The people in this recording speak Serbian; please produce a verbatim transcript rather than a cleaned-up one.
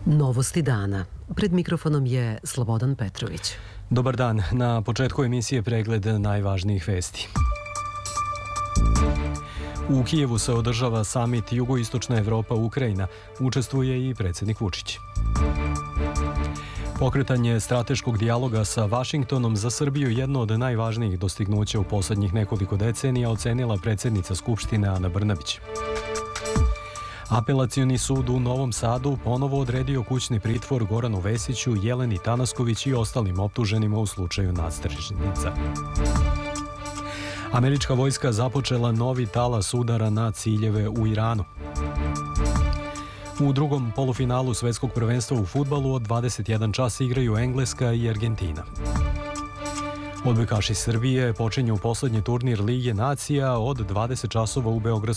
Novosti dana. Pred mikrofonom je Slobodan Petrović. Dobar dan. Na početku emisije pregled najvažnijih vesti. U Kijevu se održava samit Jugoistočna Evropa-Ukrajina. Učestvuje i predsjednik Vučić. Pokretanje strateškog dijaloga sa Vašingtonom za Srbiju jedno od najvažnijih dostignuća u posljednjih nekoliko decenija, ocenila predsjednica Skupštine Ana Brnabić. Apelacioni sud u Novom Sadu ponovo odredio kućni pritvor Goranu Vesiću, Jeleni Tanasković i ostalim optuženima u slučaju nadstrešnica. Američka vojska započela novi talas udara na ciljeve u Iranu. U drugom polufinalu Svetskog prvenstva u fudbalu od dvadeset jedan čas igraju Engleska i Argentina. Odbojkaši Srbije počinju posljednji turnir Lige nacija od dvadeset časova u Beogradu.